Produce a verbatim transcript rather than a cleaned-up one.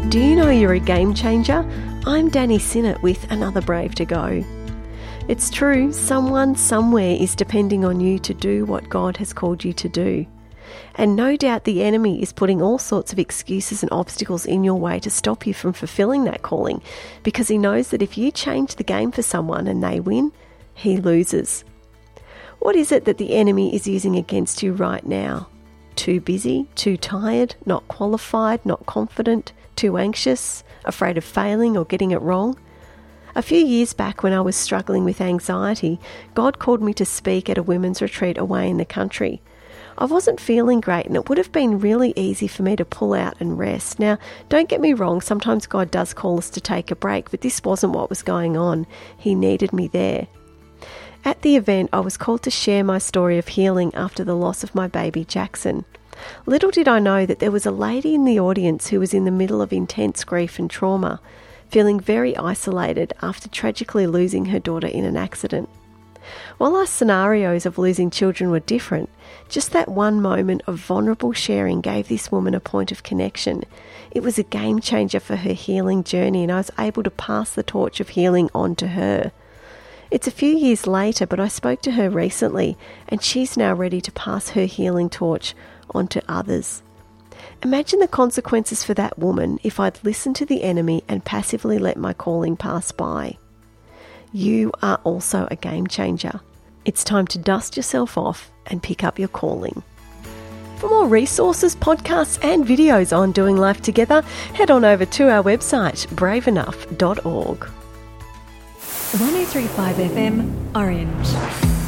Do you know you're a game changer? I'm Danny Sinnott with Another Brave to Go. It's true, someone somewhere is depending on you to do what God has called you to do. And no doubt the enemy is putting all sorts of excuses and obstacles in your way to stop you from fulfilling that calling, because he knows that if you change the game for someone and they win, he loses. What is it that the enemy is using against you right now? Too busy, too tired, not qualified, not confident, too anxious, afraid of failing or getting it wrong? A few years back when I was struggling with anxiety, God called me to speak at a women's retreat away in the country. I wasn't feeling great and it would have been really easy for me to pull out and rest. Now, don't get me wrong, sometimes God does call us to take a break, but this wasn't what was going on. He needed me there. At the event, I was called to share my story of healing after the loss of my baby Jackson. Little did I know that there was a lady in the audience who was in the middle of intense grief and trauma, feeling very isolated after tragically losing her daughter in an accident. While our scenarios of losing children were different, just that one moment of vulnerable sharing gave this woman a point of connection. It was a game changer for her healing journey, and I was able to pass the torch of healing on to her. It's a few years later, but I spoke to her recently, and she's now ready to pass her healing torch on to others. Imagine the consequences for that woman if I'd listened to the enemy and passively let my calling pass by. You are also a game changer. It's time to dust yourself off and pick up your calling. For more resources, podcasts and videos on doing life together, head on over to our website, brave enough dot org. one oh three point five F M, Orange.